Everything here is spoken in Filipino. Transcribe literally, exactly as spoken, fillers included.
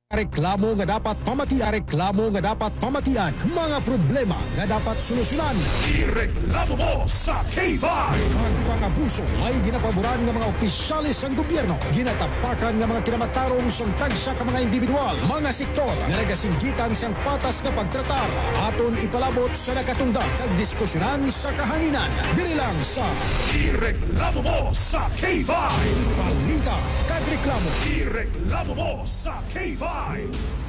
Reklamo nga dapat pamatian, reklamo nga dapat pamatian, mga problema nga dapat solusyonan. Ireklamo mo sa K five! Pagpangabuso ay ginapaboran ng mga opisyalis ang gobyerno. Ginatapakan ng mga kinamatarong sang tagsa ka mga individual, mga sektor nga nagasinggitan sang patas nga pagtratar. Aton ipalabot sa nakatungdag kag diskusyonan sa kahanginan. Diri lang sa Ireklamo mo sa K five! Balita kag Reklamo. Ireklamo mo sa K five!